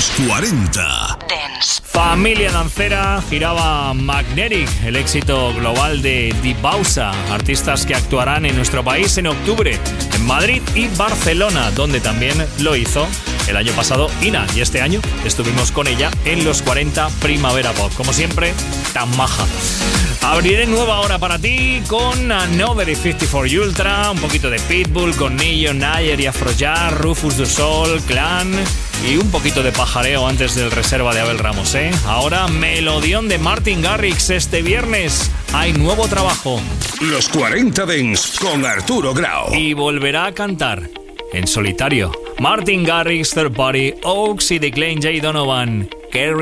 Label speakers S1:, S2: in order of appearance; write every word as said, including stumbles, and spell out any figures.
S1: Los cuarenta
S2: Dance.
S3: Familia dancera, giraba Magnetic, el éxito global de Dibausa, artistas que actuarán en nuestro país en octubre, en Madrid y Barcelona, donde también lo hizo el año pasado Ina, y este año estuvimos con ella en los cuarenta Primavera Pop. Como siempre, tan maja. Abriré nueva hora para ti con Another cincuenta y cuatro Ultra, un poquito de Pitbull con Nillo, Nayer y Afrojar, Rufus du Sol, Clan y un poquito de pajareo antes del reserva de Abel Ramos, ¿eh? Ahora, melodión de Martin Garrix. Este viernes hay nuevo trabajo.
S1: Los cuarenta Dance con Arturo Grau.
S3: Y volverá a cantar en solitario Martin Garrix, Third Party, Oaks y The Klein J. Donovan.